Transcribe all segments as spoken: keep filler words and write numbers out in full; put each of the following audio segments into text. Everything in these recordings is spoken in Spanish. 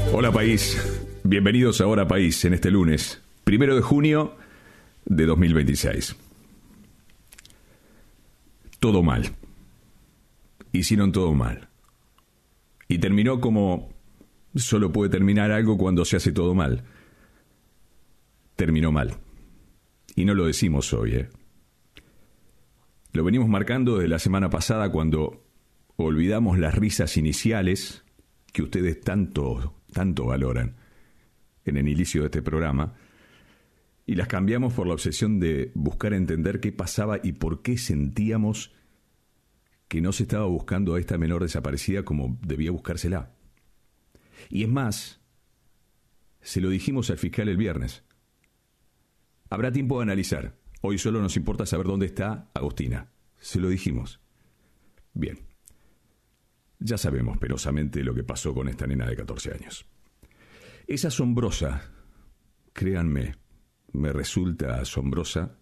Hola país, bienvenidos a Hora País en este lunes, primero de junio de dos mil veintiséis. Todo mal. Hicieron todo mal. Y terminó como solo puede terminar algo cuando se hace todo mal. Terminó mal. Y no lo decimos hoy, ¿eh? Lo venimos marcando desde la semana pasada cuando olvidamos las risas iniciales que ustedes tanto, tanto valoran en el inicio de este programa y las cambiamos por la obsesión de buscar entender qué pasaba y por qué sentíamos que no se estaba buscando a esta menor desaparecida como debía buscársela. Y es más, se lo dijimos al fiscal el viernes. Habrá tiempo de analizar. Hoy solo nos importa saber dónde está Agostina. Se lo dijimos. Bien. Ya sabemos penosamente lo que pasó con esta nena de catorce años. Es asombrosa, créanme, me resulta asombrosa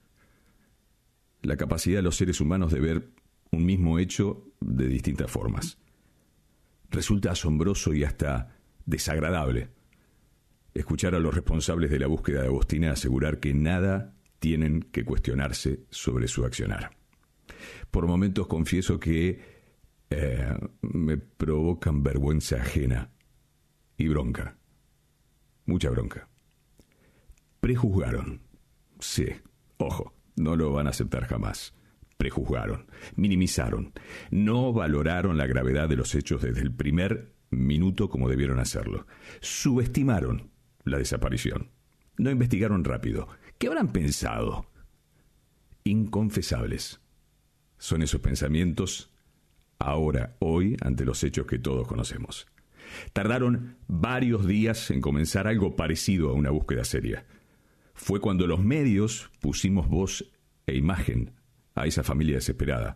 la capacidad de los seres humanos de ver un mismo hecho de distintas formas. Resulta asombroso y hasta desagradable escuchar a los responsables de la búsqueda de Agostina asegurar que nada tienen que cuestionarse sobre su accionar. Por momentos confieso que eh, me provocan vergüenza ajena y bronca. Mucha bronca. Prejuzgaron. Sí, ojo, no lo van a aceptar jamás. Prejuzgaron, minimizaron, no valoraron la gravedad de los hechos desde el primer minuto como debieron hacerlo. Subestimaron la desaparición. No investigaron rápido. ¿Qué habrán pensado? Inconfesables. Son esos pensamientos ahora, hoy, ante los hechos que todos conocemos. Tardaron varios días en comenzar algo parecido a una búsqueda seria. Fue cuando los medios pusimos voz e imagen a esa familia desesperada.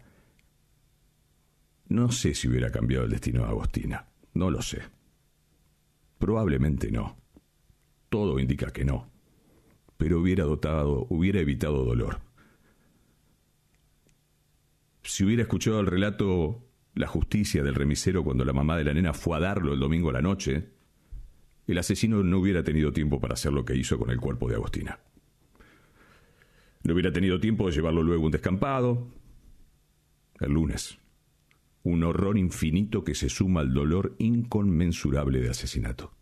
No sé si hubiera cambiado el destino de Agostina. No lo sé. Probablemente no. Todo indica que no. Pero hubiera dotado, hubiera evitado dolor. Si hubiera escuchado el relato La justicia del remisero cuando la mamá de la nena fue a darlo el domingo a la noche, el asesino no hubiera tenido tiempo para hacer lo que hizo con el cuerpo de Agostina. No hubiera tenido tiempo de llevarlo luego a un descampado. El lunes. Un horror infinito que se suma al dolor inconmensurable de asesinato.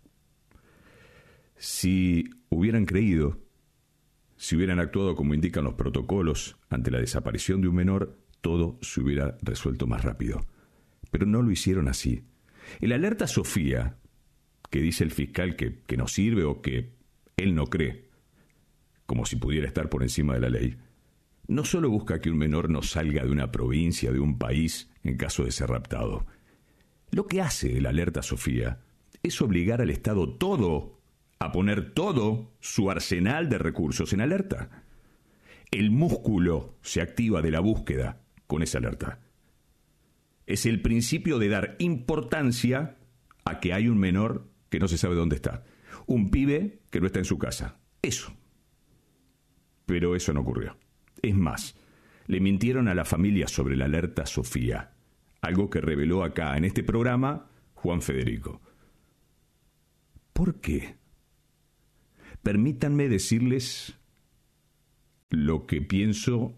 Si hubieran creído, si hubieran actuado como indican los protocolos ante la desaparición de un menor, todo se hubiera resuelto más rápido. Pero no lo hicieron así. El alerta Sofía, que dice el fiscal que, que no sirve o que él no cree, como si pudiera estar por encima de la ley, no solo busca que un menor no salga de una provincia, de un país, en caso de ser raptado. Lo que hace el alerta Sofía es obligar al Estado todo a poner todo su arsenal de recursos en alerta. El músculo se activa de la búsqueda con esa alerta. Es el principio de dar importancia a que hay un menor que no se sabe dónde está. Un pibe que no está en su casa. Eso. Pero eso no ocurrió. Es más, le mintieron a la familia sobre la alerta Sofía. Algo que reveló acá en este programa Juan Federico. ¿Por qué? Permítanme decirles lo que pienso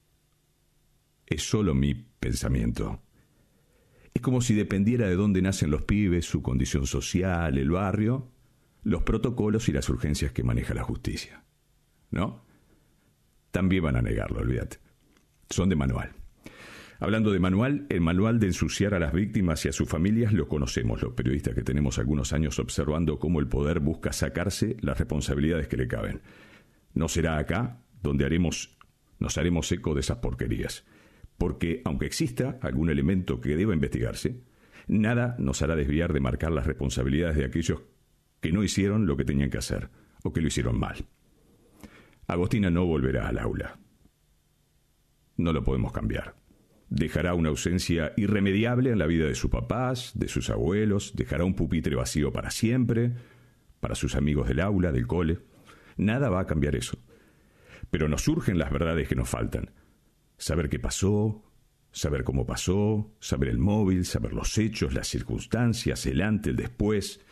es solo mi pensamiento. Es como si dependiera de dónde nacen los pibes, su condición social, el barrio, los protocolos y las urgencias que maneja la justicia. ¿No? También van a negarlo, olvídate. Son de manual. Hablando de manual, el manual de ensuciar a las víctimas y a sus familias lo conocemos los periodistas que tenemos algunos años observando cómo el poder busca sacarse las responsabilidades que le caben. No será acá donde haremos, nos haremos eco de esas porquerías. Porque, aunque exista algún elemento que deba investigarse, nada nos hará desviar de marcar las responsabilidades de aquellos que no hicieron lo que tenían que hacer o que lo hicieron mal. Agostina no volverá al aula. No lo podemos cambiar. Dejará una ausencia irremediable en la vida de sus papás, de sus abuelos, dejará un pupitre vacío para siempre, para sus amigos del aula, del cole. Nada va a cambiar eso. Pero nos surgen las verdades que nos faltan. Saber qué pasó, saber cómo pasó, saber el móvil, saber los hechos, las circunstancias, el antes, el después,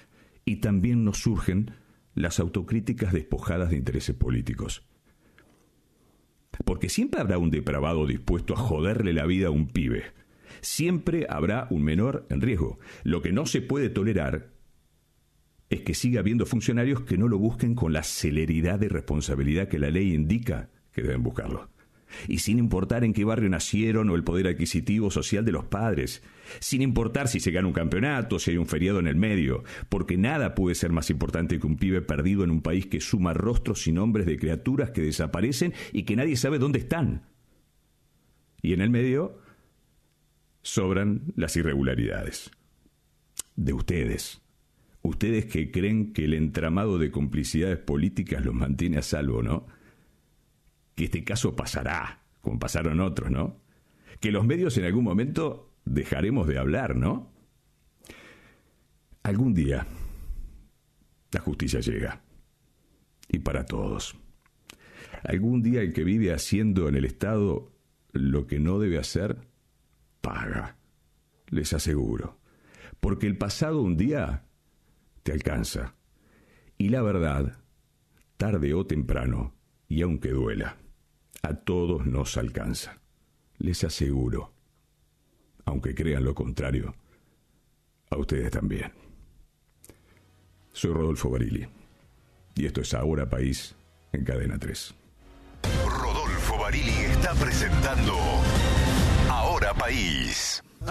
y también nos surgen las autocríticas despojadas de intereses políticos. Porque siempre habrá un depravado dispuesto a joderle la vida a un pibe. Siempre habrá un menor en riesgo. Lo que no se puede tolerar es que siga habiendo funcionarios que no lo busquen con la celeridad y responsabilidad que la ley indica que deben buscarlo. Y sin importar en qué barrio nacieron o el poder adquisitivo social de los padres, sin importar si se gana un campeonato, si hay un feriado en el medio, porque nada puede ser más importante que un pibe perdido en un país que suma rostros y nombres de criaturas que desaparecen y que nadie sabe dónde están. Y en el medio sobran las irregularidades. De ustedes. Ustedes que creen que el entramado de complicidades políticas los mantiene a salvo, ¿no? Que este caso pasará, como pasaron otros, ¿no? Que los medios en algún momento dejaremos de hablar, ¿no? Algún día la justicia llega. Y para todos. Algún día el que vive haciendo en el Estado lo que no debe hacer, paga. Les aseguro. Porque el pasado un día te alcanza. Y la verdad, tarde o temprano, y aunque duela, a todos nos alcanza. Les aseguro, aunque crean lo contrario, a ustedes también. Soy Rodolfo Barilli, y esto es Ahora País en Cadena tres. Rodolfo Barilli está presentando Ahora País.